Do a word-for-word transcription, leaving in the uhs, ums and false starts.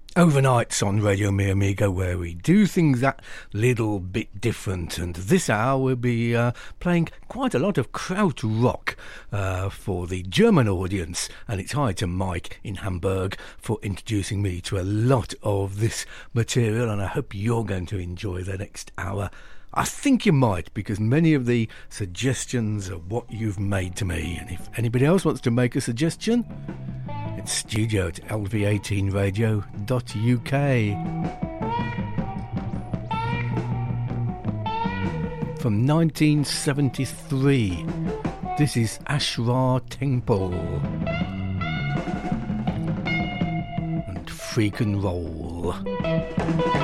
Overnights on Radio Mi Amigo, where we do things that little bit different, and this hour we'll be uh, playing quite a lot of krautrock uh, for the German audience, and it's hi to Mike in Hamburg for introducing me to a lot of this material, and I hope you're going to enjoy the next hour. I think you might, because many of the suggestions are what you've made to me, and if anybody else wants to make a suggestion, it's studio at L V eighteen radio dot U K. From nineteen seventy-three, this is Ashra Temple and Freak and Roll.